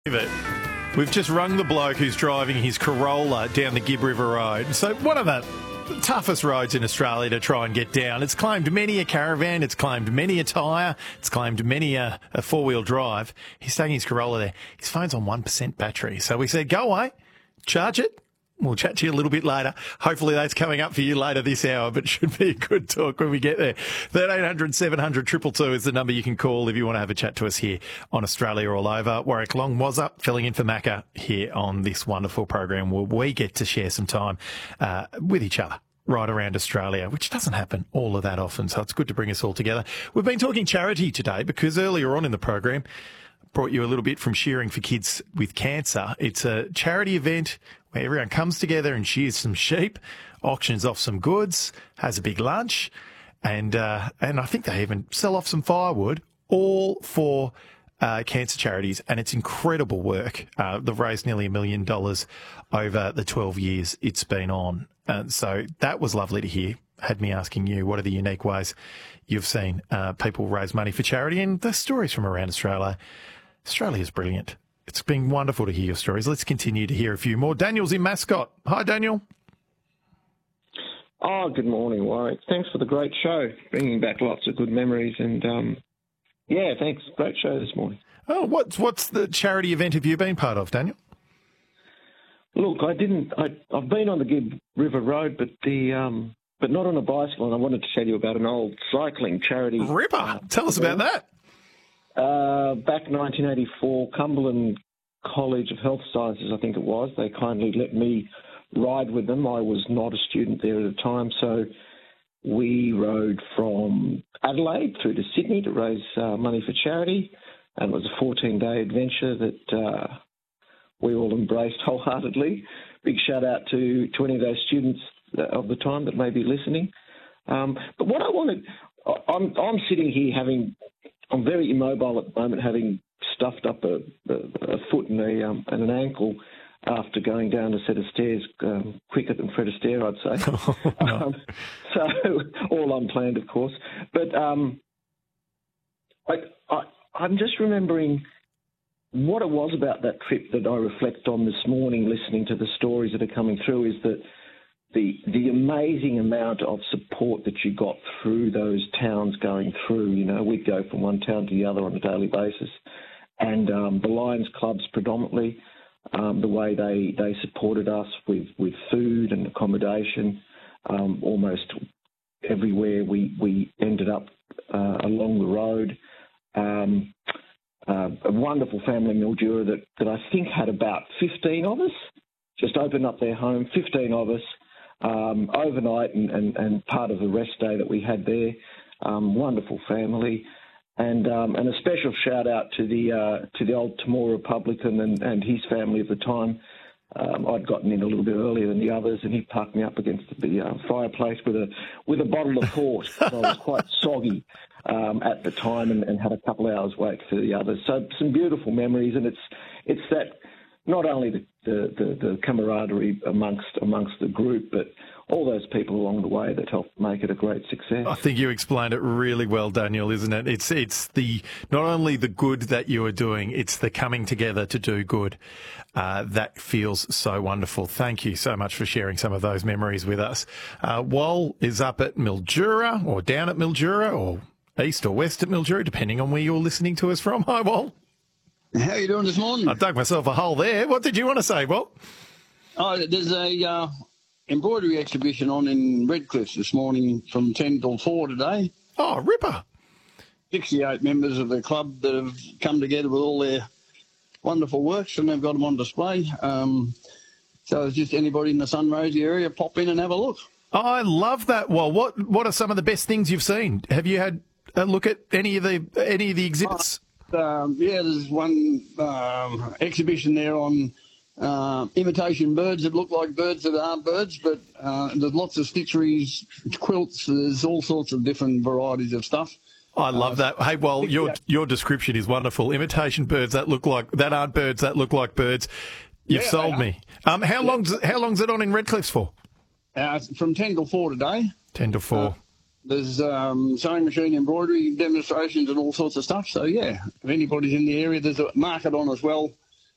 It. We've just rung the bloke who's driving his Corolla down the Gibb River Road. So one of the toughest roads in Australia to try and get down. It's claimed many a caravan, it's claimed many a tyre, it's claimed many a four-wheel drive. He's taking his Corolla there. His phone's on 1% battery. So we said, go away, charge it. We'll chat to you a little bit later. Hopefully that's coming up for you later this hour, but should be a good talk when we get there. 1300 700 222 is the number you can call if you want to have a chat to us here on Australia All Over. Warwick Long was up, filling in for Macca here on this wonderful program where we get to share some time with each other right around Australia, which doesn't happen all of that often, so it's good to bring us all together. We've been talking charity today because earlier on in the program, brought you a little bit from Shearing for Kids with Cancer. It's a charity event where everyone comes together and shears some sheep, auctions off some goods, has a big lunch, and I think they even sell off some firewood, all for cancer charities, and it's incredible work. They've raised nearly $1 million over the 12 years it's been on. So that was lovely to hear. Had me asking you, what are the unique ways you've seen people raise money for charity? And the stories from around Australia. Australia's brilliant. It's been wonderful to hear your stories. Let's continue to hear a few more. Daniel's in Mascot. Hi, Daniel. Oh, good morning, Warwick. Thanks for the great show, bringing back lots of good memories. And, yeah, thanks. Great show this morning. Oh, what's the charity event have you been part of, Daniel? Look, I've been on the Gibb River Road, but not on a bicycle, and I wanted to tell you about an old cycling charity. Ripper! Tell us about that. Back in 1984, Cumberland College of Health Sciences, I think it was, they kindly let me ride with them. I was not a student there at the time, so we rode from Adelaide through to Sydney to raise money for charity, and it was a 14-day adventure that we all embraced wholeheartedly. Big shout-out to any of those students of the time that may be listening. But what I wanted, I'm sitting here I'm very immobile at the moment, having stuffed up a foot and an ankle after going down a set of stairs quicker than Fred Astaire, I'd say. Oh, no. So all unplanned, of course. But I'm just remembering what it was about that trip that I reflect on this morning, listening to the stories that are coming through, is that the amazing amount of support that you got through those towns going through. You know, we'd go from one town to the other on a daily basis. And the Lions clubs predominantly, the way they supported us with food and accommodation, almost everywhere we ended up along the road. A wonderful family in Mildura that I think had about 15 of us, just opened up their home, 15 of us, overnight and part of the rest day that we had there. Wonderful family, and a special shout out to the old Timor Republican and his family at the time. I'd gotten in a little bit earlier than the others, and he parked me up against the fireplace with a bottle of port. So I was quite soggy at the time, and had a couple of hours wait for the others. So some beautiful memories, and it's that. Not only the camaraderie amongst the group, but all those people along the way that helped make it a great success. I think you explained it really well, Daniel, isn't it? It's the not only the good that you are doing, it's the coming together to do good. That feels so wonderful. Thank you so much for sharing some of those memories with us. Wal is up at Mildura, or down at Mildura, or east or west at Mildura, depending on where you're listening to us from. Hi, Wal. How are you doing this morning? I dug myself a hole there. What did you want to say, Wal? Oh, there's a embroidery exhibition on in Redcliffe this morning from 10 till 4 today. Oh, ripper. 68 members of the club that have come together with all their wonderful works, and they've got them on display. So it's just anybody in the Sunrosy area, pop in and have a look. I love that. Well, what are some of the best things you've seen? Have you had a look at any of the exhibits? Yeah, there's one exhibition there on imitation birds that look like birds that aren't birds, but there's lots of stitcheries, quilts, there's all sorts of different varieties of stuff. I love that. Hey, well, your description is wonderful. Imitation birds that aren't birds that look like birds. You've sold me. How long's it on in Redcliffe for? From 10 till 4 today. 10 to 4. There's sewing machine embroidery demonstrations and all sorts of stuff. So, yeah, if anybody's in the area, there's a market on as well